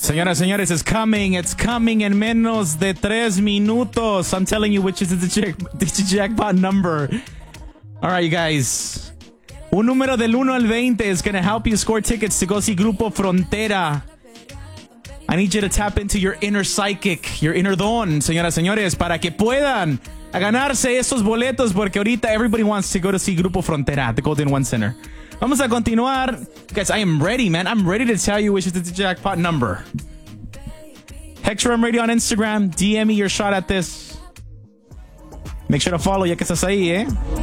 Señoras, señores, it's coming. It's coming in menos de 3 minutos. I'm telling you which is the jackpot number. All right, you guys. Un número del 1 al 20 is going to help you score tickets to go see Grupo Frontera. I need you to tap into your inner psychic, your inner don, señoras, señores, para que puedan ganarse esos boletos, porque ahorita everybody wants to go to see Grupo Frontera at the Golden One Center. Vamos a continuar. Guys, I am ready, man. I'm ready to tell you which is the jackpot number. HexRam Radio on Instagram. DM me your shot at this. Make sure to follow, ya que estás ahí, eh?